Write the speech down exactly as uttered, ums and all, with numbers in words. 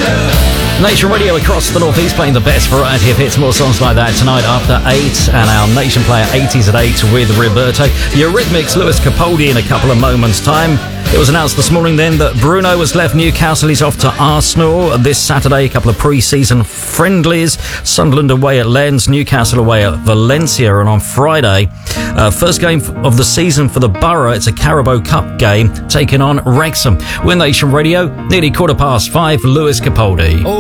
Nation Radio across the North East playing the best variety of hits. More songs like that tonight after eight. And our Nation Player eighties at eight with Roberto. Eurythmics, Lewis Capaldi in a couple of moments' time. It was announced this morning then that Bruno has left Newcastle. He's off to Arsenal this Saturday. A couple of pre-season friendlies. Sunderland away at Lens, Newcastle away at Valencia. And on Friday, uh, first game of the season for the Borough. It's a Carabao Cup game taking on Wrexham. We're Nation Radio, nearly quarter past five. Lewis Capaldi.